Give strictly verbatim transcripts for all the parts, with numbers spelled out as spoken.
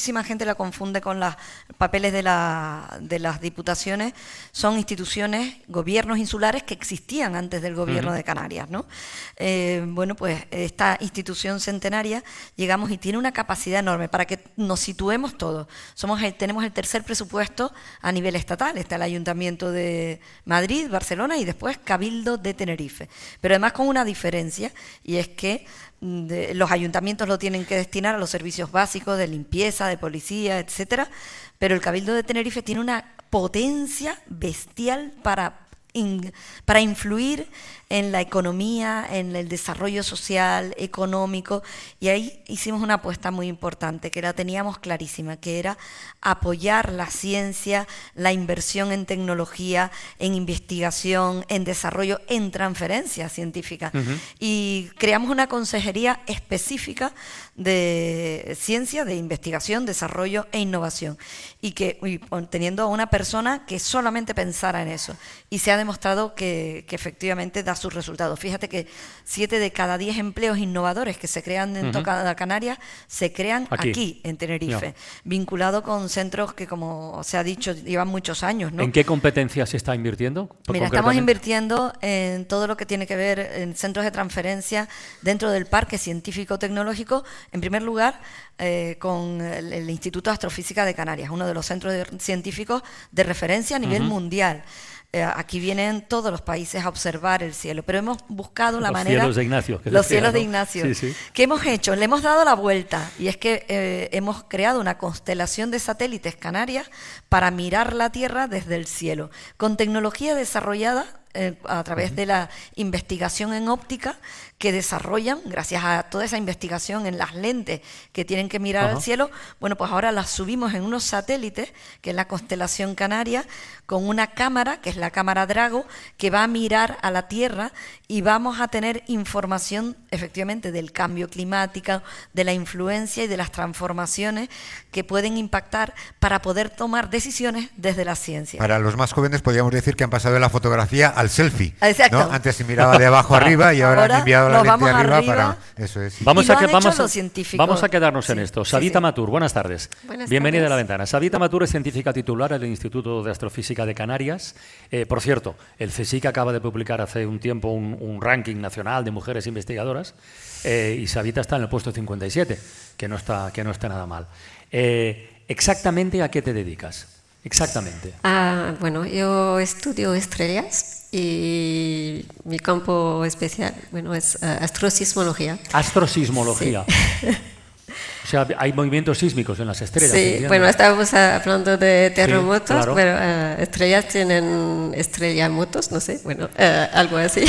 muchísima gente la confunde con los papeles de, la, de las diputaciones. Son instituciones, gobiernos insulares que existían antes del gobierno uh-huh. de Canarias, ¿no? Eh, bueno, pues esta institución centenaria llegamos y tiene una capacidad enorme para que nos situemos todos. Somos el, tenemos el tercer presupuesto a nivel estatal. Está el Ayuntamiento de Madrid, Barcelona y después Cabildo de Tenerife. Pero además con una diferencia, y es que de, los ayuntamientos lo tienen que destinar a los servicios básicos de limpieza, de policía, etcétera, pero el Cabildo de Tenerife tiene una potencia bestial para, in, para influir en la economía, en el desarrollo social, económico, y ahí hicimos una apuesta muy importante, que la teníamos clarísima, que era apoyar la ciencia, la inversión en tecnología, en investigación, en desarrollo, en transferencia científica. Uh-huh. Y creamos una consejería específica de ciencia, de investigación, desarrollo e innovación, y que y teniendo a una persona que solamente pensara en eso, y se ha demostrado que, que efectivamente da sus resultados. Fíjate que siete de cada diez empleos innovadores que se crean en uh-huh. toda Canarias se crean aquí, aquí en Tenerife, no. vinculado con centros que, como se ha dicho, llevan muchos años, ¿no? ¿En qué competencias se está invirtiendo? Mira, estamos invirtiendo en todo lo que tiene que ver en centros de transferencia dentro del Parque Científico-Tecnológico, en primer lugar, eh, con el, el Instituto de Astrofísica de Canarias, uno de los centros de, científicos de referencia a nivel uh-huh. mundial. Aquí vienen todos los países a observar el cielo, pero hemos buscado la los manera... Cielos de Ignacio, que los decía, cielos ¿no? de Ignacio. Sí, sí. ¿Qué hemos hecho? Le hemos dado la vuelta, y es que eh, hemos creado una constelación de satélites canarias para mirar la Tierra desde el cielo, con tecnología desarrollada eh, a través uh-huh. de la investigación en óptica que desarrollan, gracias a toda esa investigación en las lentes que tienen que mirar uh-huh. al cielo. Bueno, pues ahora las subimos en unos satélites, que es la constelación canaria, con una cámara, que es la cámara Drago, que va a mirar a la Tierra, y vamos a tener información efectivamente del cambio climático, de la influencia y de las transformaciones que pueden impactar para poder tomar decisiones desde la ciencia. Para los más jóvenes podríamos decir que han pasado de la fotografía al selfie. Exacto. ¿No? Antes se miraba de abajo arriba y ahora, ahora han enviado la lente arriba, arriba para... Eso es. Vamos, a, que, vamos, a, científicos. vamos a quedarnos sí, en esto. Savita sí, sí. Matur, buenas tardes. Buenas Bienvenida tardes. a La Ventana. Savita Matur es científica titular del Instituto de Astrofísica de Canarias. Eh, por cierto, el CSIC acaba de publicar hace un tiempo un, un ranking nacional de mujeres investigadoras eh, y Savita está en el puesto cincuenta y siete, que no está, que no está nada mal. Eh, ¿Exactamente a qué te dedicas? Exactamente. Ah, bueno, yo estudio estrellas y mi campo especial, bueno, es uh, astrosismología. Astrosismología. Sí. O sea, hay movimientos sísmicos en las estrellas. Sí, ¿entiendes? bueno, estábamos hablando de terremotos, sí, claro. pero uh, estrellas tienen estrellamotos, no sé, bueno, uh, algo así.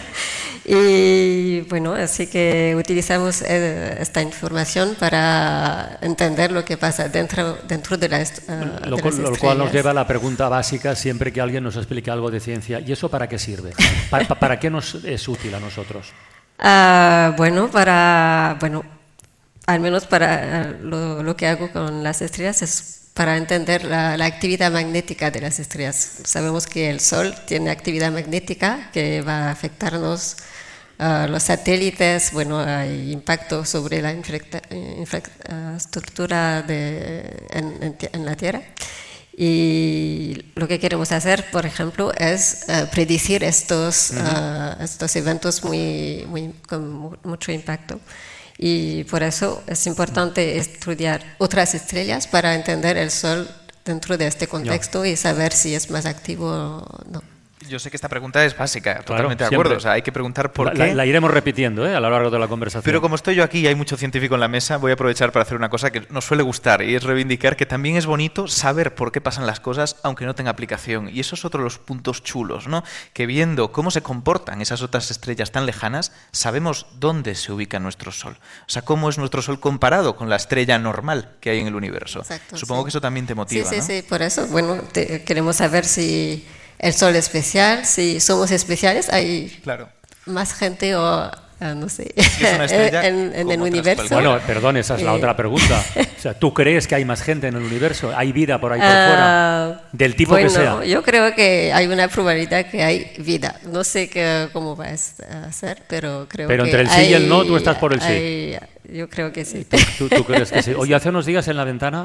Y bueno, así que utilizamos eh, esta información para entender lo que pasa dentro, dentro de, la, uh, lo, de las lo cual nos lleva a la pregunta básica siempre que alguien nos explique algo de ciencia. ¿Y eso para qué sirve? ¿Para, para qué nos es útil a nosotros? Uh, bueno, para... bueno al menos para uh, lo, lo que hago con las estrellas es para entender la, la actividad magnética de las estrellas. Sabemos que el Sol tiene actividad magnética que va a afectarnos. Uh, los satélites, bueno, hay impacto sobre la infraestructura de, en, en, en la Tierra. Y lo que queremos hacer, por ejemplo, es uh, predecir estos, uh-huh. uh, estos eventos muy, muy, con mucho impacto. Y por eso es importante estudiar otras estrellas para entender el Sol dentro de este contexto no. y saber si es más activo o no. Yo sé que esta pregunta es básica, claro, totalmente de acuerdo. O sea, hay que preguntar por la, qué. La, la iremos repitiendo ¿eh? a lo largo de la conversación. Pero como estoy yo aquí y hay mucho científico en la mesa, voy a aprovechar para hacer una cosa que nos suele gustar, y es reivindicar que también es bonito saber por qué pasan las cosas aunque no tenga aplicación. Y eso es otro de los puntos chulos, ¿no? Que viendo cómo se comportan esas otras estrellas tan lejanas, sabemos dónde se ubica nuestro Sol. O sea, cómo es nuestro Sol comparado con la estrella normal que hay en el universo. Exacto, Supongo sí. que eso también te motiva, Sí, sí, ¿no? sí. Por eso, bueno, te, queremos saber si el Sol es especial, si somos especiales, hay claro. más gente o uh, no sé, es una estrella en, en el universo. Bueno, perdón, esa es la eh. otra pregunta. O sea, ¿tú crees que hay más gente en el universo? ¿Hay vida por ahí por uh, fuera? Del tipo bueno, que sea. Yo creo que hay una probabilidad que hay vida. No sé qué, cómo va a ser, pero creo pero que entre el sí hay, y el no, tú estás por el sí. Hay, yo creo que sí. ¿Tú, tú, tú crees que sí? Oye, hace unos días en La Ventana